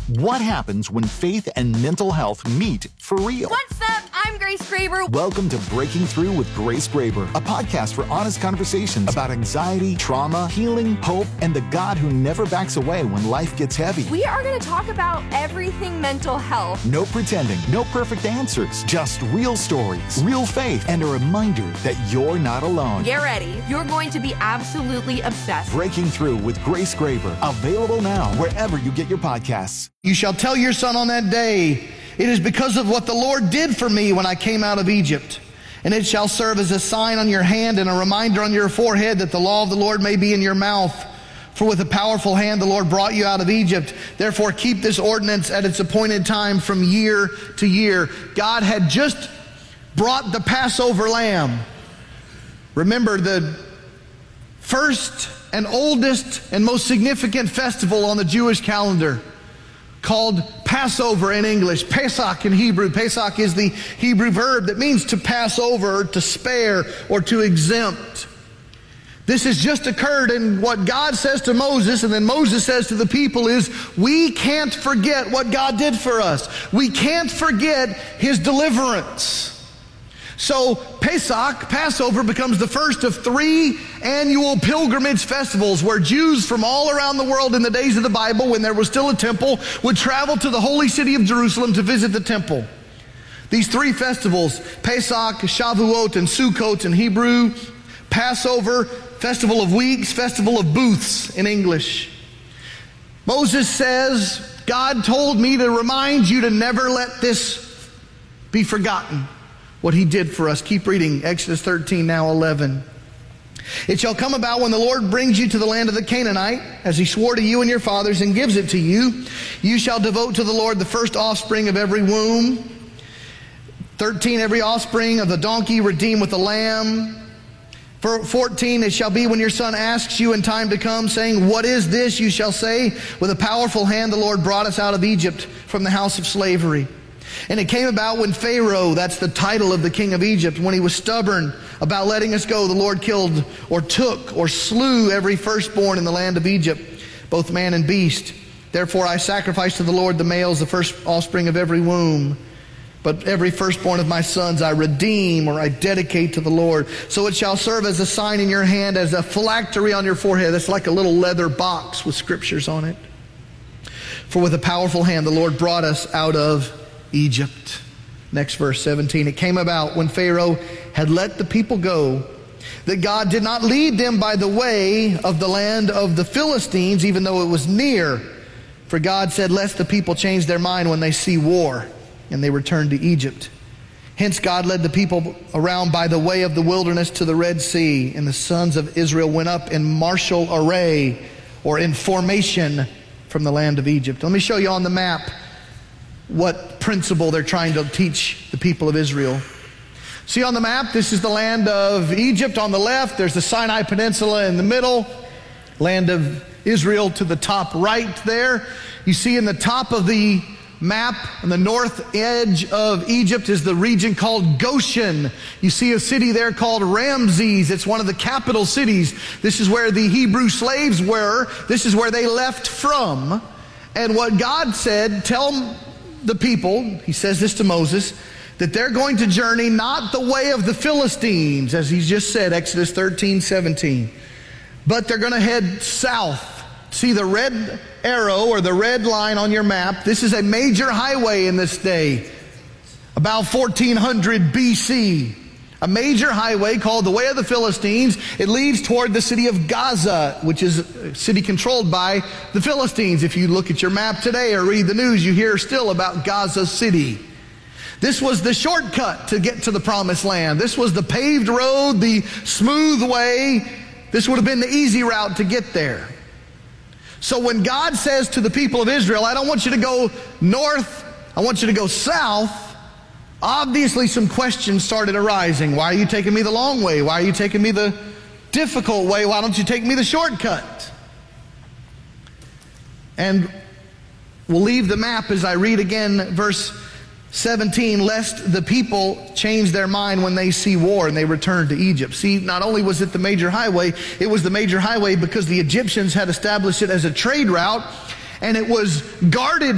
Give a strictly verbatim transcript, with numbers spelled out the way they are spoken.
What happens when faith and mental health meet for real? What's up? I'm Grace Graber. Welcome to Breaking Through with Grace Graber, a podcast for honest conversations about anxiety, trauma, healing, hope, and the God who never backs away when life gets heavy. We are going to talk about everything mental health. No pretending, no perfect answers, just real stories, real faith, and a reminder that you're not alone. Get ready. You're going to be absolutely obsessed. Breaking Through with Grace Graber, available now wherever you get your podcasts. You shall tell your son on that day, it is because of what the Lord did for me when I came out of Egypt. And it shall serve as a sign on your hand and a reminder on your forehead that the law of the Lord may be in your mouth. For with a powerful hand the Lord brought you out of Egypt. Therefore keep this ordinance at its appointed time from year to year. God had just brought the Passover lamb. Remember, the first and oldest and most significant festival on the Jewish calendar, called Passover in English, Pesach in Hebrew. Pesach is the Hebrew verb that means to pass over, to spare, or to exempt. This has just occurred, and what God says to Moses, and then Moses says to the people is, we can't forget what God did for us. We can't forget His deliverance. So Pesach, Passover, becomes the first of three annual pilgrimage festivals where Jews from all around the world in the days of the Bible, when there was still a temple, would travel to the holy city of Jerusalem to visit the temple. These three festivals, Pesach, Shavuot, and Sukkot in Hebrew, Passover, Festival of Weeks, Festival of Booths in English. Moses says, God told me to remind you to never let this be forgotten. What He did for us. Keep reading, Exodus thirteen, now eleven. It shall come about when the Lord brings you to the land of the Canaanite, as He swore to you and your fathers, and gives it to you, you shall devote to the Lord the first offspring of every womb. thirteen, every offspring of the donkey redeemed with a lamb. For fourteen, it shall be when your son asks you in time to come, saying, what is this? You shall say, with a powerful hand the Lord brought us out of Egypt from the house of slavery. And it came about when Pharaoh, that's the title of the king of Egypt, when he was stubborn about letting us go, the Lord killed or took or slew every firstborn in the land of Egypt, both man and beast. Therefore I sacrifice to the Lord the males, the first offspring of every womb. But every firstborn of my sons I redeem, or I dedicate to the Lord. So it shall serve as a sign in your hand, as a phylactery on your forehead. That's like a little leather box with scriptures on it. For with a powerful hand the Lord brought us out of Egypt. Next verse, seventeen. It came about when Pharaoh had let the people go that God did not lead them by the way of the land of the Philistines, even though it was near. For God said, lest the people change their mind when they see war, and they return to Egypt. Hence God led the people around by the way of the wilderness to the Red Sea, and the sons of Israel went up in martial array, or in formation, from the land of Egypt. Let me show you on the map what principle they're trying to teach the people of Israel. See on the map, this is the land of Egypt on the left. There's the Sinai Peninsula in the middle. Land of Israel to the top right there. You see in the top of the map, on the north edge of Egypt, is the region called Goshen. You see a city there called Ramses. It's one of the capital cities. This is where the Hebrew slaves were. This is where they left from. And what God said, tell the people, He says this to Moses, that they're going to journey not the way of the Philistines, as He just said, Exodus thirteen, seventeen, but they're going to head south. See the red arrow or the red line on your map? This is a major highway in this day, about fourteen hundred B C. A major highway called the Way of the Philistines. It leads toward the city of Gaza, which is a city controlled by the Philistines. If you look at your map today or read the news, you hear still about Gaza City. This was the shortcut to get to the promised land. This was the paved road, the smooth way. This would have been the easy route to get there. So when God says to the people of Israel, I don't want you to go north, I want you to go south, obviously some questions started arising. Why are you taking me the long way? Why are you taking me the difficult way? Why don't you take me the shortcut? And we'll leave the map as I read again verse seventeen, lest the people change their mind when they see war and they return to Egypt. See, not only was it the major highway, it was the major highway because the Egyptians had established it as a trade route, and it was guarded